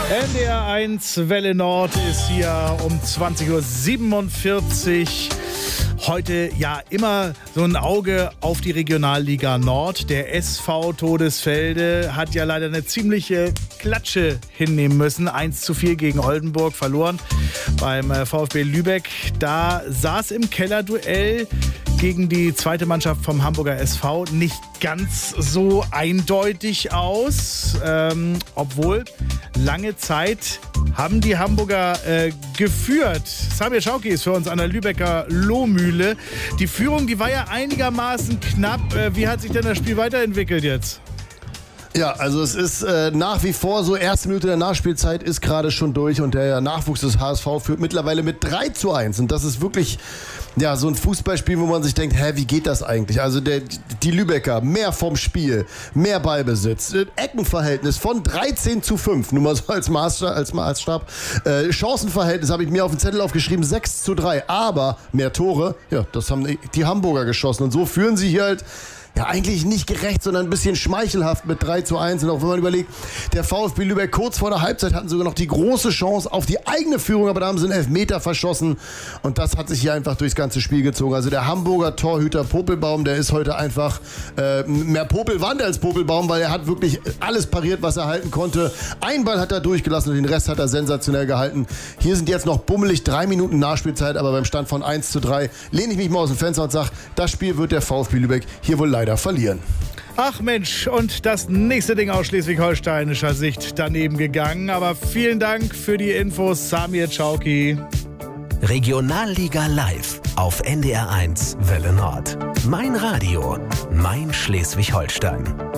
NDR 1 Welle Nord ist hier um 20.47 Uhr. Heute ja immer so ein Auge auf die Regionalliga Nord. Der SV Todesfelde hat ja leider eine ziemliche Klatsche hinnehmen müssen. 1:4 gegen Oldenburg verloren beim VfB Lübeck. Da sah es im Kellerduell gegen die zweite Mannschaft vom Hamburger SV nicht ganz so eindeutig aus. Obwohl lange Zeit haben die Hamburger geführt. Samir Schauki ist für uns an der Lübecker Lohmühle. Die Führung, die war ja einigermaßen knapp. Wie hat sich denn das Spiel weiterentwickelt jetzt? Ja, also es ist nach wie vor so, erste Minute der Nachspielzeit ist gerade schon durch und der Nachwuchs des HSV führt mittlerweile mit 3:1 und das ist wirklich ja so ein Fußballspiel, wo man sich denkt, wie geht das eigentlich? Also die Lübecker, mehr vom Spiel, mehr Ballbesitz, Eckenverhältnis von 13:5, nur mal so als Maßstab, Chancenverhältnis habe ich mir auf den Zettel aufgeschrieben, 6:3, aber mehr Tore, ja, das haben die Hamburger geschossen und so führen sie hier halt ja, eigentlich nicht gerecht, sondern ein bisschen schmeichelhaft mit 3:1. Und auch wenn man überlegt, der VfB Lübeck kurz vor der Halbzeit hatten sogar noch die große Chance auf die eigene Führung, aber da haben sie einen Elfmeter verschossen. Und das hat sich hier einfach durchs ganze Spiel gezogen. Also der Hamburger Torhüter Popelbaum, der ist heute einfach mehr Popelwand als Popelbaum, weil er hat wirklich alles pariert, was er halten konnte. Ein Ball hat er durchgelassen und den Rest hat er sensationell gehalten. Hier sind jetzt noch bummelig 3 Minuten Nachspielzeit, aber beim Stand von 1:3 lehne ich mich mal aus dem Fenster und sage, das Spiel wird der VfB Lübeck hier wohl leider verlieren. Ach Mensch, und das nächste Ding aus schleswig-holsteinischer Sicht daneben gegangen. Aber vielen Dank für die Infos, Samir Schauki. Regionalliga live auf NDR 1 Welle Nord. Mein Radio, mein Schleswig-Holstein.